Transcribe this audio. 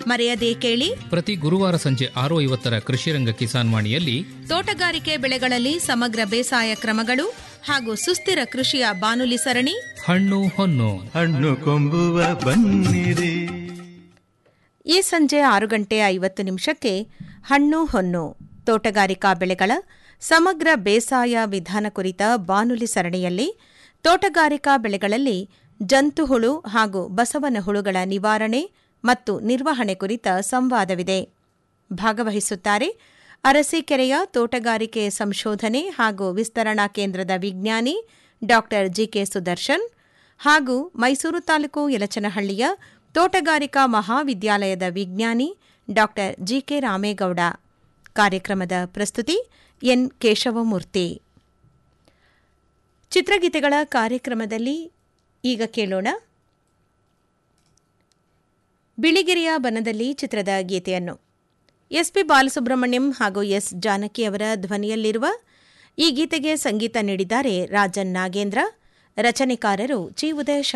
ಮರೆಯದೇ ಕೇಳಿ ಪ್ರತಿ ಗುರುವಾರ ಸಂಜೆ 6:50 ಕೃಷಿರಂಗ ಕಿಸಾನ್ ವಾಣಿಯಲ್ಲಿ ತೋಟಗಾರಿಕೆ ಬೆಳೆಗಳಲ್ಲಿ ಸಮಗ್ರ ಬೇಸಾಯ ಕ್ರಮಗಳು ಹಾಗೂ ಸುಸ್ಥಿರ ಕೃಷಿಯ ಬಾನುಲಿ ಸರಣಿ ಹಣ್ಣು ಹೊನ್ನು. ಹಣ್ಣು ಕೊಂಬುವ ಬನ್ನಿರಿ. ಈ ಸಂಜೆ 6:50 ಹಣ್ಣು ಹೊನ್ನು ತೋಟಗಾರಿಕಾ ಬೆಳೆಗಳ ಸಮಗ್ರ ಬೇಸಾಯ ವಿಧಾನ ಕುರಿತ ಬಾನುಲಿ ಸರಣಿಯಲ್ಲಿ ತೋಟಗಾರಿಕಾ ಬೆಳೆಗಳಲ್ಲಿ ಜಂತುಹುಳು ಹಾಗೂ ಬಸವನ ಹುಳುಗಳ ನಿವಾರಣೆ ಮತ್ತು ನಿರ್ವಹಣೆ ಕುರಿತ ಸಂವಾದವಿದೆ. ಭಾಗವಹಿಸುತ್ತಾರೆ ಅರಸೀಕೆರೆಯ ತೋಟಗಾರಿಕೆ ಸಂಶೋಧನೆ ಹಾಗೂ ವಿಸ್ತರಣಾ ಕೇಂದ್ರದ ವಿಜ್ಞಾನಿ ಡಾ ಜಿಕೆ ಸುದರ್ಶನ್ ಹಾಗೂ ಮೈಸೂರು ತಾಲೂಕು ಯಲಚನಹಳ್ಳಿಯ ತೋಟಗಾರಿಕಾ ಮಹಾವಿದ್ಯಾಲಯದ ವಿಜ್ಞಾನಿ ಡಾ ಜಿಕೆ ರಾಮೇಗೌಡ. ಕಾರ್ಯಕ್ರಮದ ಪ್ರಸ್ತುತಿ ಎನ್ ಕೇಶವಮೂರ್ತಿ. ಚಿತ್ರಗೀತೆಗಳ ಕಾರ್ಯಕ್ರಮದಲ್ಲಿ ಈಗ ಕೇಳೋಣ ಬಿಳಿಗಿರಿಯ ಬನದಲ್ಲಿ ಚಿತ್ರದ ಗೀತೆಯನ್ನು. ಎಸ್ಪಿ ಬಾಲಸುಬ್ರಹ್ಮಣ್ಯಂ ಹಾಗೂ ಎಸ್ ಜಾನಕಿ ಅವರ ಧ್ವನಿಯಲ್ಲಿರುವ ಈ ಗೀತೆಗೆ ಸಂಗೀತ ನೀಡಿದ್ದಾರೆ ರಾಜನ್ ನಾಗೇಂದ್ರ. ರಚನೆಕಾರರು ಚಿ. ಉದಯ